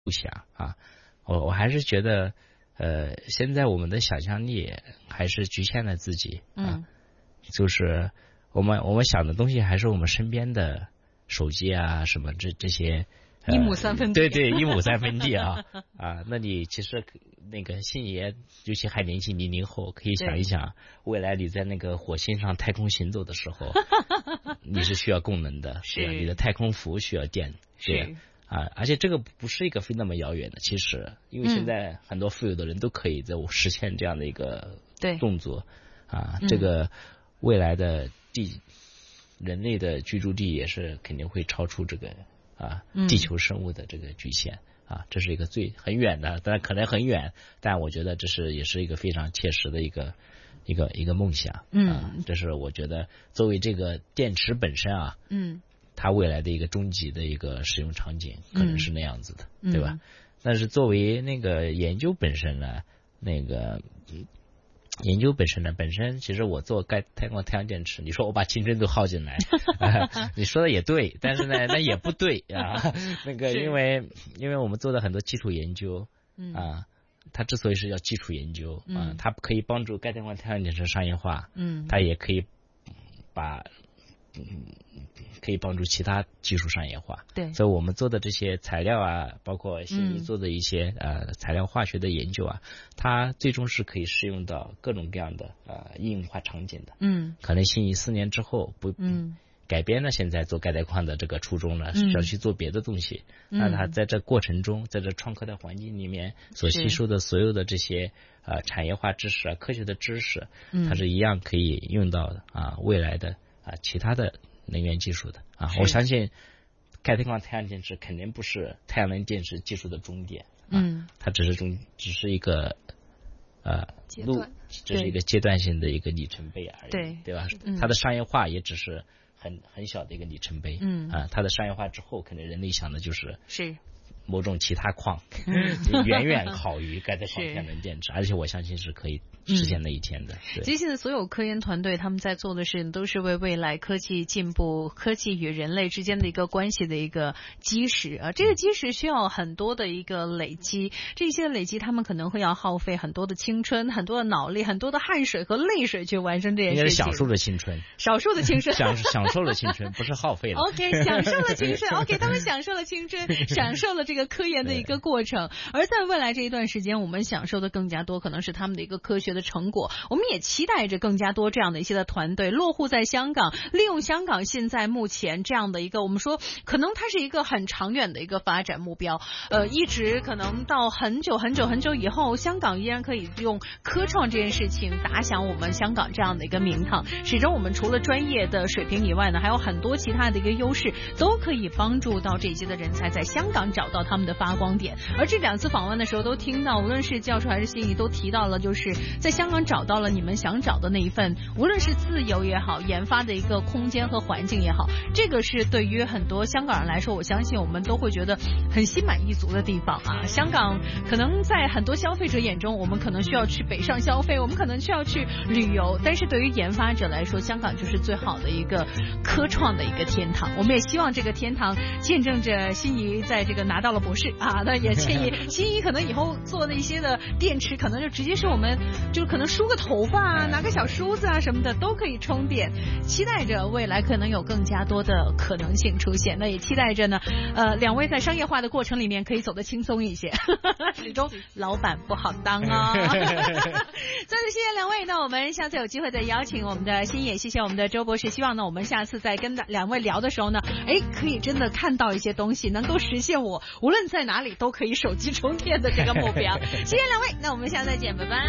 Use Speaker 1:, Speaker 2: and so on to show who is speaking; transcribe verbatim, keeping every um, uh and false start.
Speaker 1: 想啊，我我还是觉得，呃，现在我们的想象力还是局限了自己，啊、嗯，就是我们我们想的东西还是我们身边的手机啊什么这这些。
Speaker 2: 一亩三分
Speaker 1: 地，对对，一亩三分地啊啊！那你其实那个星爷，尤其还年轻零零后，可以想一想，未来你在那个火星上太空行走的时候，你是需要供能的，
Speaker 2: 是
Speaker 1: 你的太空服需要电，
Speaker 2: 是
Speaker 1: 啊，而且这个不是一个非那么遥远的，其实，因为现在很多富有的人都可以在实现这样的一个动作，啊，这个未来的地人类的居住地也是肯定会超出这个。啊，地球生物的这个局限、嗯、啊，这是一个最很远的，当然可能很远，但我觉得这是也是一个非常切实的一个一个一个梦想。嗯、啊，这是我觉得作为这个电池本身啊，嗯，它未来的一个终极的一个使用场景可能是那样子的，嗯、对吧？但是作为那个研究本身呢，那个。研究本身呢，本身其实我做盖太光太阳电池，你说我把青春都耗进来，呃、你说的也对，但是呢，那也不对啊。那个因为因为我们做的很多基础研究，啊，它之所以是叫基础研究啊，它可以帮助钙钛光太阳电池商业化，嗯，它也可以把。嗯，可以帮助其他技术商业化。
Speaker 2: 对，
Speaker 1: 所以我们做的这些材料啊，包括新一做的一些、嗯、呃材料化学的研究啊，它最终是可以适用到各种各样的呃应用化场景的。嗯，可能新一四年之后不嗯改变了现在做钙钛矿的这个初衷了，嗯、要去做别的东西。嗯、那它在这过程中，在这创客的环境里面所吸收的所有的这些呃产业化知识啊、科学的知识，嗯、它是一样可以用到的啊未来的。啊，其他的能源技术的啊，我相信钙钛矿太阳电池肯定不是太阳能电池技术的终点，啊、嗯，它只是中只是一个呃路，这是一个阶段性的一个里程碑而已，
Speaker 2: 对
Speaker 1: 对吧？嗯、它的商业化也只是很很小的一个里程碑，嗯啊，它的商业化之后，可能人类想的就是
Speaker 2: 是。
Speaker 1: 某种其他矿远远好于钙钛矿太阳能电池，而且我相信是可以实现那一天的。
Speaker 2: 嗯、其实现在所有科研团队他们在做的事情，都是为未来科技进步、科技与人类之间的一个关系的一个基石啊。这个基石需要很多的一个累积，这些累积他们可能会要耗费很多的青春、很多的脑力、很多的汗水和泪水去完成这件事情。
Speaker 1: 应该是享受了青春，
Speaker 2: 少数的青春，
Speaker 1: 享享受了青春，不是耗费了。
Speaker 2: OK， 享受了青春。OK， 他们享受了青春，享受了这个科研的一个过程。而在未来这一段时间，我们享受的更加多，可能是他们的一个科学的成果。我们也期待着更加多这样的一些的团队落户在香港，利用香港现在目前这样的一个，我们说可能它是一个很长远的一个发展目标，呃，一直可能到很久很久很久以后，香港依然可以用科创这件事情打响我们香港这样的一个名堂，始终我们除了专业的水平以外呢，还有很多其他的一个优势，都可以帮助到这些的人才在香港找到他们的发光点。而这两次访问的时候都听到，无论是教授还是心仪都提到了，就是在香港找到了你们想找的那一份，无论是自由也好，研发的一个空间和环境也好，这个是对于很多香港人来说，我相信我们都会觉得很心满意足的地方啊。香港可能在很多消费者眼中，我们可能需要去北上消费，我们可能需要去旅游，但是对于研发者来说，香港就是最好的一个科创的一个天堂。我们也希望这个天堂见证着心仪在这个拿到了博士啊，那也建议心仪可能以后做的一些的电池，可能就直接是我们就可能梳个头发啊，拿个小梳子啊什么的都可以充电。期待着未来可能有更加多的可能性出现，那也期待着呢，呃，两位在商业化的过程里面可以走得轻松一些，始终老板不好当啊、哦。再次谢谢两位，那我们下次有机会再邀请我们的心野，谢谢我们的周博士，希望呢我们下次再跟两位聊的时候呢，哎，可以真的看到一些东西，能够实现我无论在哪里都可以手机充电的这个目标。谢谢两位，那我们下次再见，拜拜。